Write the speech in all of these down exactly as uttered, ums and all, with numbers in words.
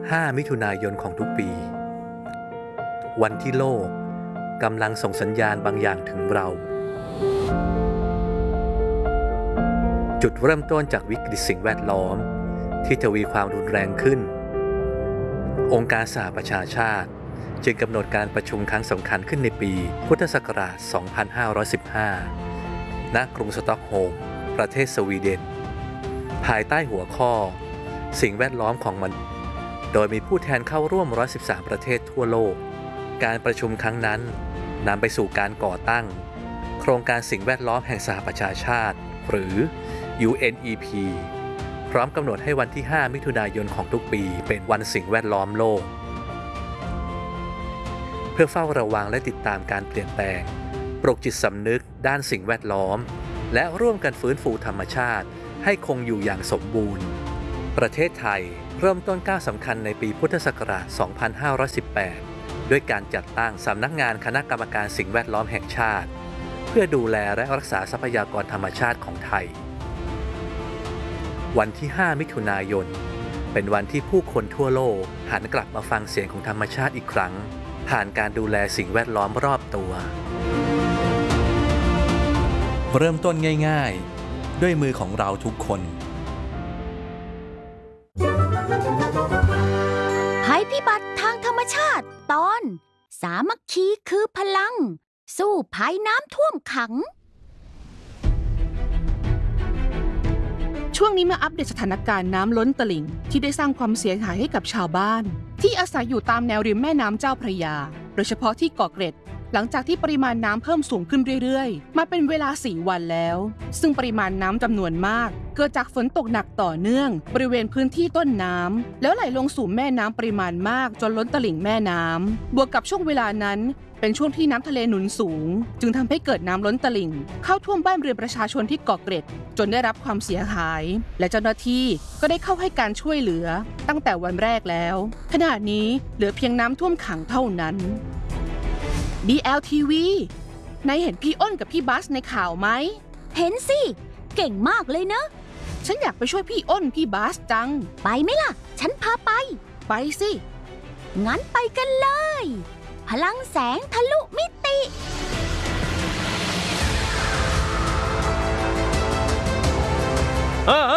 ห้ามิถุนายนของทุกปีวันที่โลกกำลังส่งสัญญาณบางอย่างถึงเราจุดเริ่มต้นจากวิกฤตสิ่งแวดล้อมที่ทวีความรุนแรงขึ้นองค์การสหประชาชาติจึงกำหนดการประชุมครั้งสำคัญขึ้นในปีพุทธศักราช สองพันห้าร้อยสิบห้า ณ กรุงสต็อกโฮล์มประเทศสวีเดนภายใต้หัวข้อสิ่งแวดล้อมของมนุษย์โดยมีผู้แทนเข้าร่วมหนึ่งร้อยสิบสามประเทศทั่วโลกการประชุมครั้งนั้นนำไปสู่การก่อตั้งโครงการสิ่งแวดล้อมแห่งสหประชาชาติหรือ ยู เอ็น อี พี พร้อมกำหนดให้วันที่ห้ามิถุนายนของทุกปีเป็นวันสิ่งแวดล้อมโลกเพื่อเฝ้าระวังและติดตามการเปลี่ยนแปลงปลุกจิตสำนึกด้านสิ่งแวดล้อมและร่วมกันฟื้นฟูธรรมชาติให้คงอยู่อย่างสมบูรณ์ประเทศไทยเริ่มต้นก้าวสำคัญในปีพุทธศักราช สองพันห้าร้อยสิบแปด ด้วยการจัดตั้งสำนักงานคณะกรรมการสิ่งแวดล้อมแห่งชาติเพื่อดูแลและรักษาทรัพยากรธรรมชาติของไทยวันที่ห้ามิถุนายนเป็นวันที่ผู้คนทั่วโลกหันกลับมาฟังเสียงของธรรมชาติอีกครั้งผ่านการดูแลสิ่งแวดล้อมรอบตัวเริ่มต้นง่ายๆด้วยมือของเราทุกคนภัยพิบัติทางธรรมชาติตอนสามัคคีคือพลังสู้ภัยน้ำท่วมขังช่วงนี้มาอัปเดตสถานการณ์น้ำล้นตลิ่งที่ได้สร้างความเสียหายให้กับชาวบ้านที่อาศัยอยู่ตามแนวริมแม่น้ำเจ้าพระยาโดยเฉพาะที่เกาะเกร็ดหลังจากที่ปริมาณน้ำเพิ่มสูงขึ้นเรื่อยๆมาเป็นเวลาสี่วันแล้วซึ่งปริมาณน้ำจำนวนมากเกิดจากฝนตกหนักต่อเนื่องบริเวณพื้นที่ต้นน้ำแล้วไหลลงสู่แม่น้ำปริมาณมากจนล้นตลิ่งแม่น้ำบวกกับช่วงเวลานั้นเป็นช่วงที่น้ำทะเลหนุนสูงจึงทำให้เกิดน้ำล้นตลิ่งเข้าท่วมบ้านเรือนประชาชนที่เกาะเกร็ดจนได้รับความเสียหายและเจ้าหน้าที่ก็ได้เข้าให้การช่วยเหลือตั้งแต่วันแรกแล้วขณะนี้เหลือเพียงน้ำท่วมขังเท่านั้น ดี แอล ที วี นายเห็นพี่อ้นกับพี่บัสในข่าวไหมเห็นสิเก่งมากเลยเนอะฉันอยากไปช่วยพี่อ้นพี่บัสจังไปไหมล่ะฉันพาไปไปสิงั้นไปกันเลยพลังแสงทะลุมิติเอ้า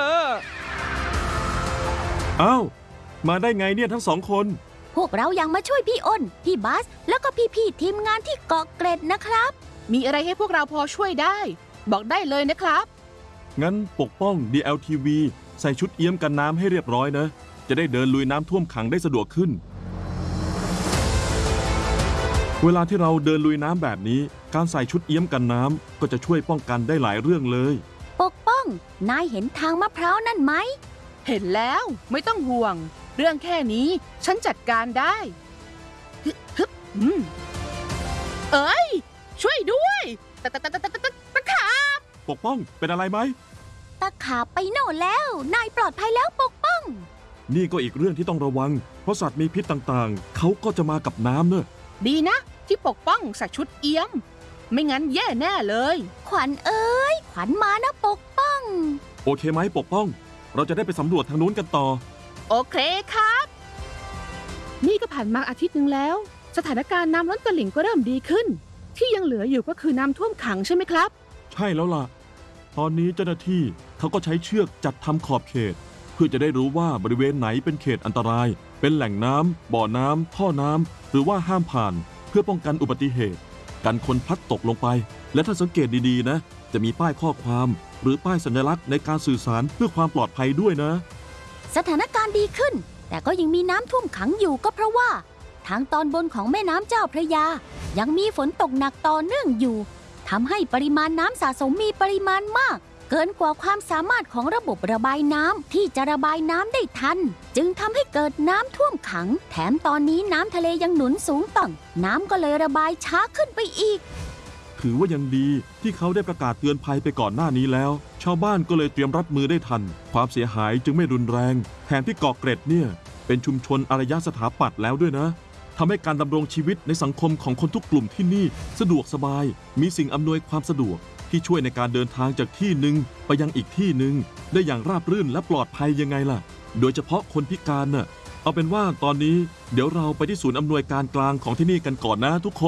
อ้าวมาได้ไงเนี่ยทั้งสองคนพวกเรายังมาช่วยพี่อ้นพี่บัสแล้วก็พี่ๆทีมงานที่เกาะเกร็ดนะครับมีอะไรให้พวกเราพอช่วยได้บอกได้เลยนะครับงั้นปกป้อง ดี แอล ที วี ใส่ชุดเอี้ยมกันน้ำให้เรียบร้อยนะจะได้เดินลุยน้ำท่วมขังได้สะดวกขึ้นเวลาที่เราเดินลุยน้ำแบบนี้การใส่ชุดเอี้ยมกันน้ำก็จะช่วยป้องกันได้หลายเรื่องเลยปกป้องนายเห็นทางมะพร้าวนั่นไหมเห็นแล้วไม่ต้องห่วงเรื่องแค่นี้ฉันจัดการได้ฮึบฮึบอืมเอ้ยช่วยด้วยตะตะตะตะตะตะตะขาบปกป้องเป็นอะไรไหมตะขาบไปโน่นแล้วนายปลอดภัยแล้วปกป้องนี่ก็อีกเรื่องที่ต้องระวังเพราะสัตว์มีพิษต่างๆเขาก็จะมากับน้ำเนอะดีนะที่ปกป้องใส่ชุดเอี้ยมไม่งั้นแย่แน่เลยขวัญเอ้ยขวัญมานะปกป้องโอเคไหมปกป้องเราจะได้ไปสำรวจทางนู้นกันต่อโอเคครับนี่ก็ผ่านมาอาทิตย์นึงแล้วสถานการณ์น้ำล้นตลิ่งก็เริ่มดีขึ้นที่ยังเหลืออยู่ก็คือน้ำท่วมขังใช่ไหมครับใช่แล้วล่ะตอนนี้เจ้าหน้าที่เขาก็ใช้เชือกจัดทำขอบเขตเพื่อจะได้รู้ว่าบริเวณไหนเป็นเขตอันตรายเป็นแหล่งน้ำบ่อน้ำท่อน้ำหรือว่าห้ามผ่านเพื่อป้องกันอุบัติเหตุกันคนพลัดตกลงไปและถ้าสังเกตดีๆนะจะมีป้ายข้อความหรือป้ายสัญลักษณ์ในการสื่อสารเพื่อความปลอดภัยด้วยนะสถานการณ์ดีขึ้นแต่ก็ยังมีน้ำท่วมขังอยู่ก็เพราะว่าทางตอนบนของแม่น้ำเจ้าพระยายังมีฝนตกหนักต่อเนื่องอยู่ทำให้ปริมาณน้ำสะสมมีปริมาณมากเกินกว่าความสามารถของระบบระบายน้ำที่จะระบายน้ำได้ทันจึงทำให้เกิดน้ำท่วมขังแถมตอนนี้น้ำทะเลยังหนุนสูงต่ำน้ำก็เลยระบายช้าขึ้นไปอีกถือว่ายังดีที่เขาได้ประกาศเตือนภัยไปก่อนหน้านี้แล้วชาวบ้านก็เลยเตรียมรับมือได้ทันความเสียหายจึงไม่รุนแรงแถมที่เกาะเกร็ดเนี่ยเป็นชุมชนอารยสถาปัตย์แล้วด้วยนะทำให้การดำรงชีวิตในสังคมของคนทุกกลุ่มที่นี่สะดวกสบายมีสิ่งอำนวยความสะดวกที่ช่วยในการเดินทางจากที่หนึ่งไปยังอีกที่หนึ่งได้อย่างราบรื่นและปลอดภัยยังไงล่ะโดยเฉพาะคนพิการน่ะเอาเป็นว่าตอนนี้เดี๋ยวเราไปที่ศูนย์อำนวยการกลางของที่นี่กันก่อนนะทุกคน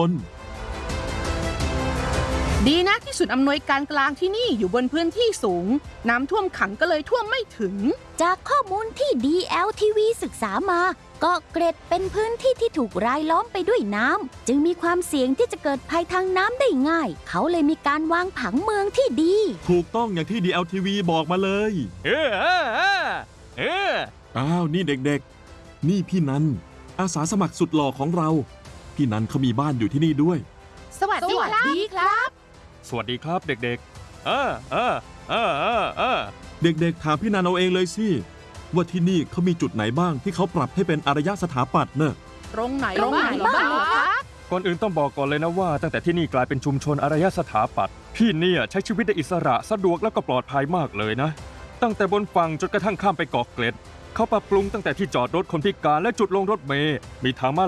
ดีนะที่ศูนย์อำนวยการกลางที่นี่อยู่บนพื้นที่สูง น้ำท่วมขังก็เลยท่วมไม่ถึงจากข้อมูลที่ ดี แอล ที วี ศึกษามาเกาะเกร็ดเป็นพื้นที่ที่ถูกรายล้อมไปด้วยน้ำจึงมีความเสี่ยงที่จะเกิดภัยทางน้ำได้ง่าย เขาเลยมีการวางผังเมืองที่ดีถูกต้องอย่างที่ ดี แอล ที วี บอกมาเลยเออเออเออเอออ้าวนี่เด็กๆ นี่พี่นันอาสาสมัครสุดหล่อของเรา พี่นันเขามีบ้านอยู่ที่นี่ด้วยสวัสดีครับสวัสดีครับเด็กๆเออเออเออเออเออเด็กๆ ถามพี่นันเอาเองเลยสิว่าที่นี่เขามีจุดไหนบ้างที่เขาปรับให้เป็นอารยสถาปัตย์เนอะตรงไหนตรงไหนบ้างคะก่อนอื่นต้องบอกก่อนเลยนะว่าตั้งแต่ที่นี่กลายเป็นชุมชนอารยสถาปัตย์พี่เนี่ยใช้ชีวิตได้อิสระสะดวกแล้วก็ปลอดภัยมากเลยนะ ตั้งแต่บนฝั่งจนกระทั่งข้ามไปเกาะเกร็ดเขาปรับปรุงตั้งแต่ที่จอดรถคนพิการและจุดลงรถเมล์มีทางม้า